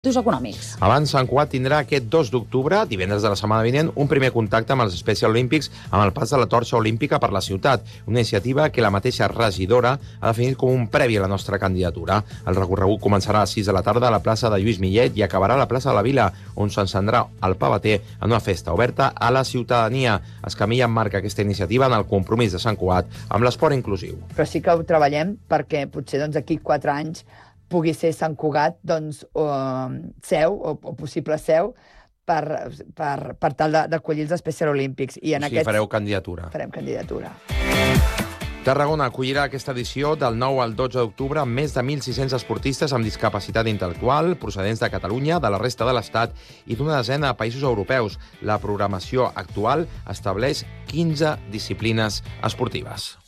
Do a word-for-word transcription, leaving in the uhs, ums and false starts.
econòmics. Abans, Sant Cugat tindrà aquest dos d'octubre, divendres de la setmana vinent, un primer contacte amb els Special Olympics amb el pas de la torxa olímpica per la ciutat, una iniciativa que la mateixa regidora ha definit com un previ a la nostra candidatura. El recorregut començarà a les sis de la tarda a la plaça de Lluís Millet i acabarà a la plaça de la Vila, on s'encendrà el pavater en una festa oberta a la ciutadania. Escamilla emmarca aquesta iniciativa en el compromís de Sant Cugat amb l'esport inclusiu. Però sí que ho treballem perquè potser doncs, aquí quatre anys pugui ser Sant Cugat doncs, o, seu o, o possible seu per, per, per tal d'acollir els Special Olympics. I en o sigui, aquests... fareu candidatura. Farem candidatura. Tarragona acollirà aquesta edició del nou al dotze d'octubre amb més de mil sis-cents esportistes amb discapacitat intel·lectual procedents de Catalunya, de la resta de l'Estat i d'una desena de països europeus. La programació actual estableix quinze disciplines esportives.